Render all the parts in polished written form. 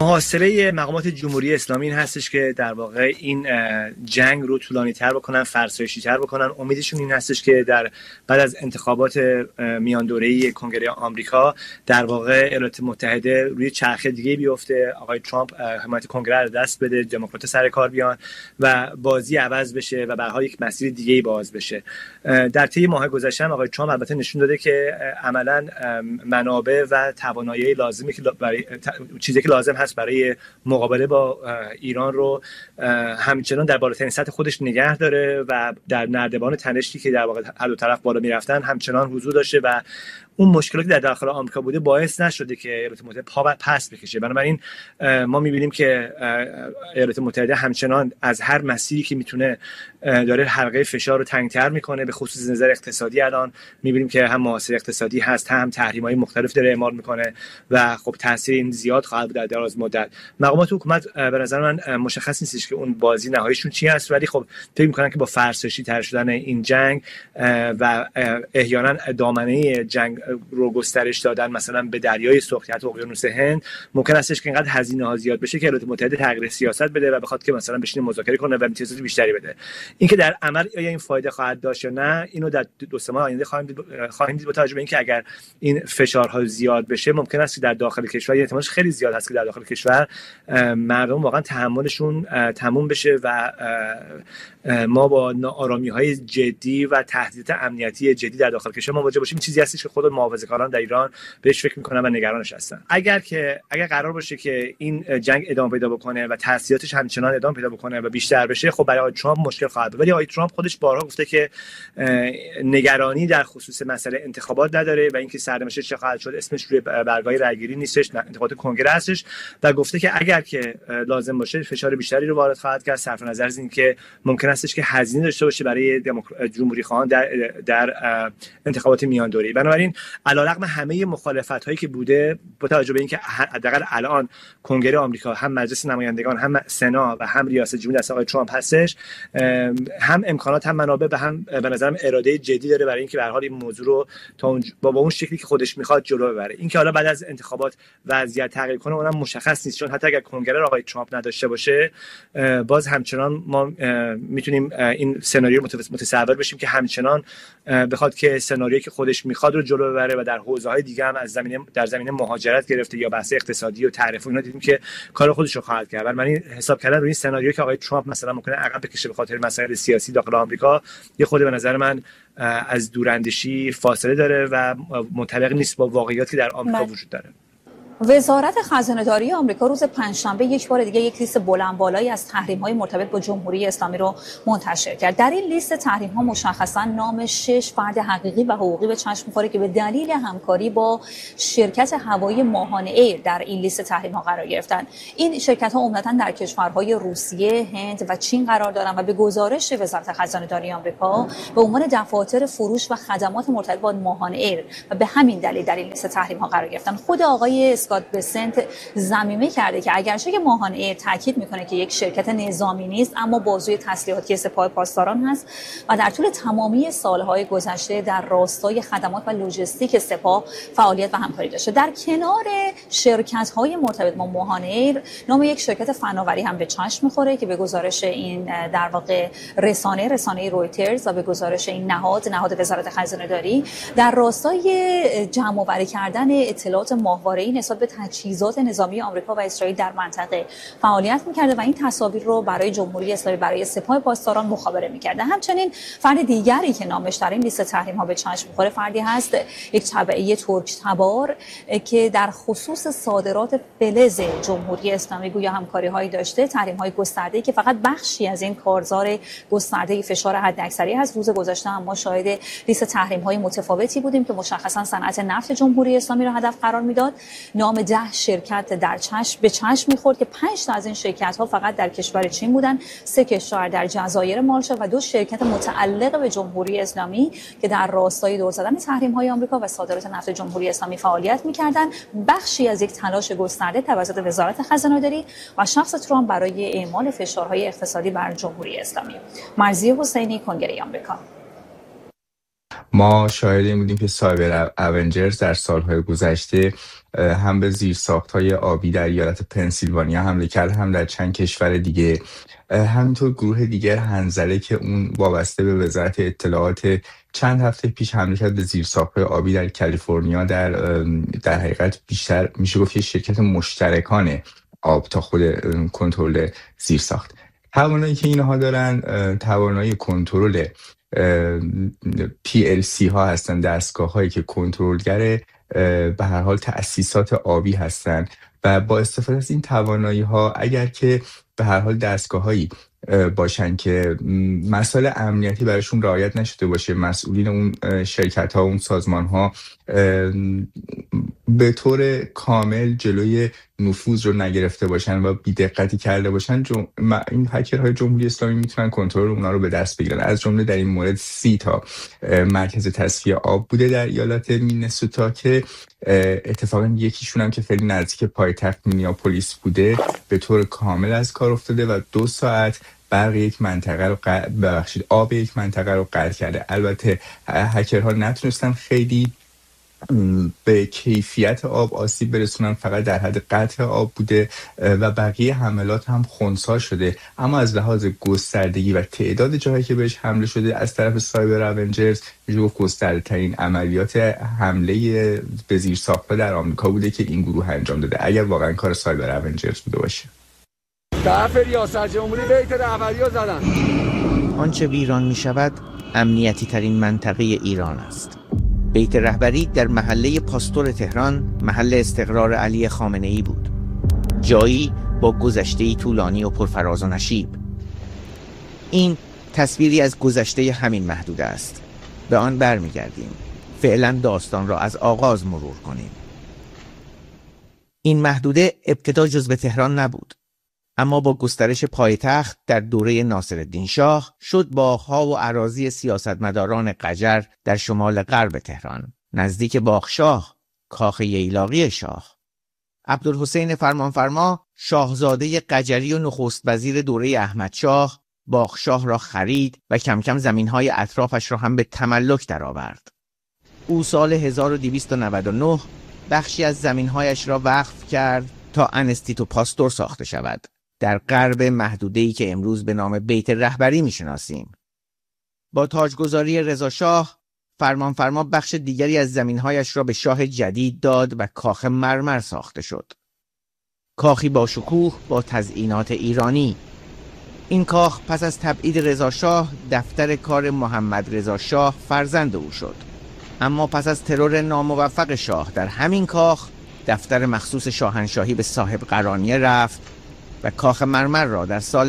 محاصره مقامات جمهوری اسلامی این هستش که در واقع این جنگ رو طولانی‌تر بکنن، فرسایشی‌تر بکنن. امیدشون این هستش که بعد از انتخابات میان دوره‌ای کنگره آمریکا در واقع ایالات متحده روی چرخه دیگه بیفته، آقای ترامپ حمایت کنگره رو دست بده، دموکرات‌ها سر کار بیان و بازی عوض بشه و به هر حال یک مسیر دیگه‌ای باز بشه. در طی ماه گذشته آقای ترامپ البته نشون داده که عملاً منابع و توانایی لازمی که برای چیزی که لازم هست برای مقابله با ایران رو همچنان در بالاترین سطح خودش نگه داره و در نردبان تنشی که در واقع هر دو طرف بالا میرفتن همچنان حضور داشته و اون مشکلاتی در داخل آمریکا بوده باعث نشده که ایالات متحده پا پس بکشه. بنابراین ما می‌بینیم که ایالات متحده همچنان از هر مسیری که میتونه داره حلقه فشار رو تنگ‌تر میکنه، به خصوص نظر اقتصادی. الان می‌بینیم که هم محاصره اقتصادی هست، هم تحریم‌های مختلف داره اعمال میکنه و خب تاثیر این زیاد خواهد بود در دراز مدت. مقامات حکومت به نظر من مشخص نیستش که اون بازی نهاییشون چی است، ولی خب فکر می‌کنن که با فرسایشی‌تر شدن این جنگ و احیانا دامنه جنگ رو گسترش دادن مثلا به دریای سرخ یا اقیانوس هند، ممکن استش که اینقدر هزینه‌ها زیاد بشه که ایالات متحده تغییر سیاست بده و بخواد که مثلا بشینه مذاکره کنه و امتیازات بیشتری بده. اینکه در عمل آیا این فایده خواهد داشت یا نه، اینو در 2 ماه آینده خواهیم دید با توجه به اینکه اگر این فشارها زیاد بشه ممکن است که در داخل کشور، احتمالش خیلی زیاد هست که در داخل کشور مردم واقعا تحملشون تموم بشه و ما با ناآرامی‌های جدی و تهدیدات امنیتی جدی در داخل کشور مواجه باشیم. چیزی هستش که خود محافظه‌کاران در ایران بهش فکر می‌کنن و نگرانش هستن. اگر قرار باشه که این جنگ ادامه پیدا بکنه و تاثیراتش همچنان ادامه پیدا بکنه و بیشتر بشه، خب برای ترامپ مشکل خواهد بود. ولی آقای ترامپ خودش بارها گفته که نگرانی در خصوص مسئله انتخابات نداره و اینکه سرنوشتش چه خواهد شد اسمش روی برگای رأیگیری نیستش، انتخابات کنگره هستش و گفته که اگر که لازم باشه فشار بیشتری رو وارد خواهد کرد، صرف نظر از اینکه ممکن استش که هزینه داشته باشه برای جمهوری خواهان در انتخابات میان دوره‌ای. بنابراین علیرغم همه مخالفت‌هایی که بوده، با توجه به اینکه حداقل الان کنگره آمریکا، هم مجلس نمایندگان، هم سنا و هم ریاست جمهوری دست آقای ترامپ هستش، هم امکانات هم منابع و هم به نظرم اراده جدی داره برای اینکه به هر حال این موضوع رو تا با اون شکلی که خودش میخواد جلو ببره. اینکه حالا بعد از انتخابات وضعیت تغییر کنه اونم مشخص نیست، چون حتی اگر کنگره آقای ترامپ نداشته باشه باز همچنان ما میتونیم این سناریو متصور بشیم که همچنان بخواد که سناریویی که خودش میخواد رو جلو ببره و در حوزه‌های دیگه هم از در زمینه مهاجرت گرفته یا بحث اقتصادی و تعرفه اینا دیدیم که کار خودش رو خواهد کرد. من حساب کردن روی این سناریو که آقای ترامپ مثلا ممکنه عقب بکشه به خاطر مسائل سیاسی داخل آمریکا، یه خود به نظر من از دوراندیشی فاصله داره و منطبق نیست با واقعیاتی که در آمریکا وجود داره. وزارت خزانه‌داری آمریکا روز پنجشنبه یک بار دیگه یک لیست بلند بالایی از تحریم‌های مرتبط با جمهوری اسلامی رو منتشر کرد. در این لیست تحریم‌ها مشخصاً نام 6 فرد حقیقی و حقوقی به چشم می‌خوره که به دلیل همکاری با شرکت هوایی ماهان ایر در این لیست تحریم‌ها قرار گرفتن. این شرکت‌ها عمدتاً در کشورهای روسیه، هند و چین قرار دارند و به گزارش وزارت خزانه‌داری آمریکا به عنوان دفاتر فروش و خدمات مرتبط با ماهان ایر و به همین دلیل در این لیست تحریم‌ها قرار گرفتن. خود آقای اسکات بسنت ضمیمه کرده که اگرچه که ماهان ایر تاکید میکنه که یک شرکت نظامی نیست، اما بازوی تسلیحاتی سپاه پاسداران هست و در طول تمامی سالهای گذشته در راستای خدمات و لوجستیک سپاه فعالیت و همکاری داشته. در کنار شرکت‌های مرتبط با ماهان ایر، نام یک شرکت فناوری هم به چشم میخوره که به گزارش این در واقع رسانه رویترز و به گزارش این نهاد وزارت خزانه‌داری در راستای جمع‌آوری کردن اطلاعات ماهواره‌ای نسبت به تجهیزات نظامی آمریکا و اسرائیل در منطقه فعالیت می‌کرده و این تصاویر رو برای جمهوری اسلامی، برای سپاه پاسداران مخابره می‌کرده. همچنین فرد دیگری که نامش در این لیست تحریم‌ها به چشم می‌خوره فردی هست، یک تبعیه ترک تبار که در خصوص صادرات فلز جمهوری اسلامی گویا همکاری‌هایی داشته. تحریم‌های گسترده‌ای که فقط بخشی از این کارزار گسترده فشار حداکثری هست. روز گذشته هم ما شاهد لیست تحریم‌های متفاوتی بودیم که مشخصاً صنعت نفت جمهوری اسلامی را هدف قرار میداد. نام 10 شرکت به چشم می‌خورد که 5 تا از این شرکت‌ها فقط در کشور چین بودن، 3 کشور در جزایر مالشا و 2 شرکت متعلق به جمهوری اسلامی که در راستای دور زدن تحریم‌های آمریکا و صادرات نفت جمهوری اسلامی فعالیت می‌کردند. بخشی از یک تلاش گسترده توسط وزارت خزانه‌داری و شخص ترامپ برای اعمال فشارهای اقتصادی بر جمهوری اسلامی. مرضیه حسینی، کنگره آمریکا. ما شاهد این بودیم که سایبر اونجرز در سالهای گذشته هم به زیرساخت‌های آبی در ایالت پنسیلوانیا حمله کرد، هم در چند کشور دیگه. همینطور گروه دیگر هنزله که اون وابسته به وزارت اطلاعات چند هفته پیش حمله کرد به زیرساخت‌های آبی در کالیفرنیا. در حقیقت بیشتر میشه گفت شرکت مشترکان آب تا خود کنترل زیرساخت. توانایی که اینها دارن توانایی کنترل PLC ها هستن، دستگاه هایی که کنترلگر به هر حال تأسیسات آبی هستن و با استفاده از این توانایی ها اگر که به هر حال دستگاه هایی باشن که مسائل امنیتی براشون رعایت نشده باشه، مسئولین اون شرکت ها، اون سازمان ها به طور کامل جلوی نفوذ رو نگرفته باشن و بی‌دقتی کرده باشن، این هکرهای جمهوری اسلامی میتونن کنترل اونا رو به دست بگیرن. از جمله در این مورد 30 تا مرکز تصفیه آب بوده در ایالت مینسوتا که اتفاقا یکیشون هم که خیلی نزدیک پایتخت مینیاپولیس بوده به طور کامل از کار افتاده و 2 ساعت برق یک منطقه رو آب یک منطقه رو قطع کرده. البته هکرها نتونستن خیلی به کیفیت آب آسیب برسونن، فقط در حد قطع آب بوده و بقیه حملات هم خنثی شده. اما از لحاظ گستردگی و تعداد جاهایی که بهش حمله شده از طرف سایبر اونجرز میشه گسترده ترین عملیات حمله به زیرساخت‌ها در آمریکا بوده که این گروه انجام داده، اگر واقعا کار سایبر اونجرز بوده باشه. طرف ریاست جمهوری بیت رهبریو زدن. آنچه ویران می شود امنیتی ترین منطقه ایران است. بیت رهبری در محله پاستور تهران محل استقرار علی خامنه‌ای بود. جایی با گذشته‌ای طولانی و پرفراز و نشیب. این تصویری از گذشته همین محدوده است. به آن برمیگردیم. فعلا داستان را از آغاز مرور کنیم. این محدوده ابتدا جزو تهران نبود. اما با گسترش پایتخت در دوره ناصرالدین شاه شد باغ‌ها و اراضی سیاستمداران قجر در شمال غرب تهران نزدیک باغشاه، کاخ ییلاقی شاه. عبدالحسین فرمانفرما شاهزاده قجری و نخست وزیر دوره احمدشاه باغشاه را خرید و کم کم زمین‌های اطرافش را هم به تملک درآورد. او سال 1299 بخشی از زمین‌هایش را وقف کرد تا انستیتو پاستور ساخته شود در غرب محدوده‌ای که امروز به نام بیت رهبری می‌شناسیم. با تاجگذاری رضا شاه فرمانفرما بخش دیگری از زمین‌هایش را به شاه جدید داد و کاخ مرمر ساخته شد. کاخی با شکوه با تزئینات ایرانی. این کاخ پس از تبعید رضا شاه دفتر کار محمد رضا شاه فرزند او شد. اما پس از ترور ناموفق شاه در همین کاخ دفتر مخصوص شاهنشاهی به صاحب قرانیه رفت و کاخ مرمر را در سال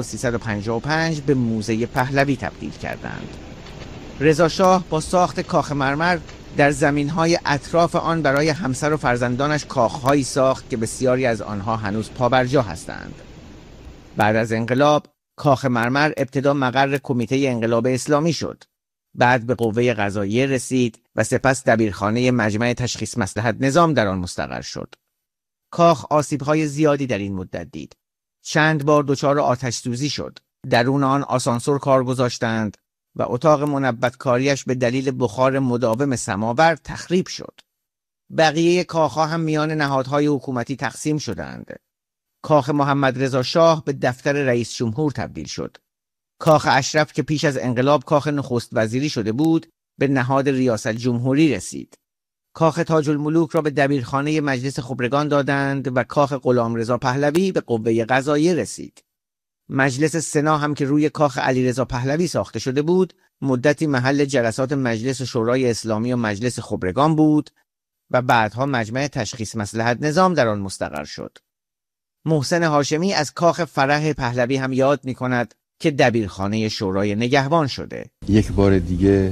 1355 به موزه پهلوی تبدیل کردند. رضا شاه با ساخت کاخ مرمر در زمین‌های اطراف آن برای همسر و فرزندانش کاخ‌هایی ساخت که بسیاری از آنها هنوز پابرجا هستند. بعد از انقلاب کاخ مرمر ابتدا مقر کمیته انقلاب اسلامی شد. بعد به قوه قضاییه رسید و سپس دبیرخانه مجمع تشخیص مصلحت نظام در آن مستقر شد. کاخ آسیب‌های زیادی در این مدت دید. چند بار دچار آتش سوزی شد. درون آن آسانسور کار گذاشتند و اتاق منبتکاریش به دلیل بخار مداوم سماور تخریب شد. بقیه کاخ‌ها هم میان نهادهای حکومتی تقسیم شدند. کاخ محمد رضا شاه به دفتر رئیس جمهور تبدیل شد. کاخ اشرف که پیش از انقلاب کاخ نخست وزیری شده بود به نهاد ریاست جمهوری رسید. کاخ تاج الملوک را به دبیرخانه مجلس خبرگان دادند و کاخ غلامرضا پهلوی به قوه قضاییه رسید. مجلس سنا هم که روی کاخ علیرضا پهلوی ساخته شده بود مدتی محل جلسات مجلس شورای اسلامی و مجلس خبرگان بود و بعدها مجمع تشخیص مصلحت نظام در آن مستقر شد. محسن هاشمی از کاخ فرح پهلوی هم یاد می کند که دبیرخانه شورای نگهبان شده. یک بار دیگه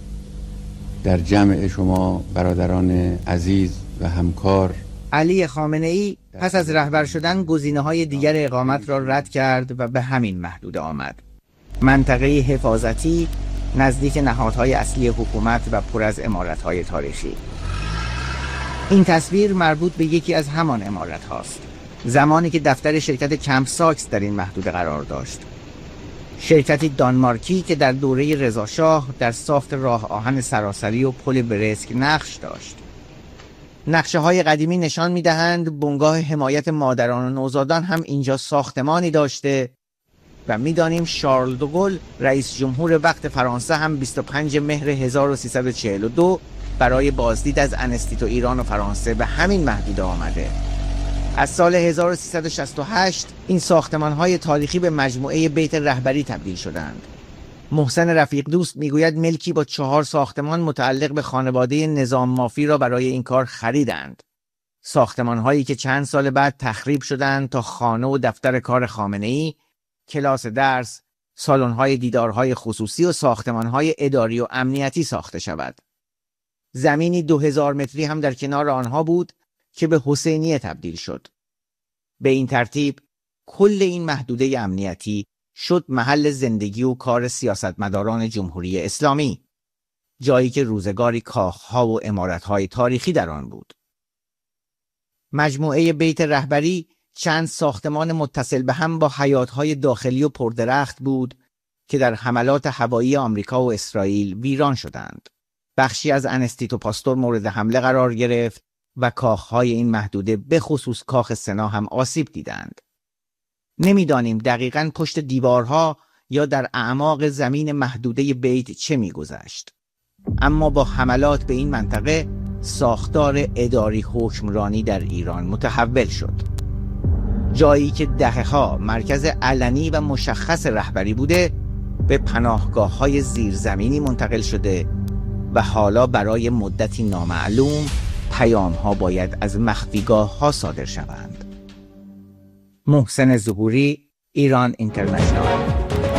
در جمع شما برادران عزیز و همکار علی خامنه‌ای پس از رهبر شدن گزینه‌های دیگر اقامت را رد کرد و به همین محدوده آمد. منطقه حفاظتی نزدیک نهادهای اصلی حکومت و پر از عمارت‌های تاریخی. این تصویر مربوط به یکی از همان عمارت هاست. زمانی که دفتر شرکت کمپ ساکس در این محدوده قرار داشت. شرکتی دانمارکی که در دوره رضاشاه در ساخت راه آهن سراسری و پل برسک نقش داشت. نقشه‌های قدیمی نشان می‌دهند بنگاه حمایت مادران و نوزادان هم اینجا ساختمانی داشته و می‌دانیم شارل دوگل رئیس جمهور وقت فرانسه هم 25 مهر 1342 برای بازدید از انستیتو ایران و فرانسه به همین محدوده آمده. از سال 1368 این ساختمان‌های تاریخی به مجموعه بیت رهبری تبدیل شدند. محسن رفیق دوست میگوید ملکی با 4 ساختمان متعلق به خانواده نظام مافی را برای این کار خریدند. ساختمان‌هایی که چند سال بعد تخریب شدند تا خانه و دفتر کار خامنه‌ای، کلاس درس، سالن‌های دیدارهای خصوصی و ساختمان‌های اداری و امنیتی ساخته شود. زمینی 2000 متری هم در کنار آنها بود که به حسینیه تبدیل شد. به این ترتیب کل این محدوده امنیتی شد محل زندگی و کار سیاستمداران جمهوری اسلامی، جایی که روزگاری کاخها و عمارت‌های تاریخی در آن بود. مجموعه بیت رهبری چند ساختمان متصل به هم با حیاط‌های داخلی و پردرخت بود که در حملات هوایی آمریکا و اسرائیل ویران شدند. بخشی از انستیتو پاستور مورد حمله قرار گرفت و کاخهای این محدوده به خصوص کاخ سنا هم آسیب دیدند. نمیدانیم دقیقاً پشت دیوارها یا در اعماق زمین محدوده بیت چه میگذشت. اما با حملات به این منطقه ساختار اداری حکمرانی در ایران متحول شد. جایی که دهه‌ها مرکز علنی و مشخص رهبری بوده به پناهگاه‌های زیرزمینی منتقل شده و حالا برای مدتی نامعلوم پیام‌ها باید از مخفیگاه‌ها صادر شوند. محسن ظهوری، ایران اینترنشنال.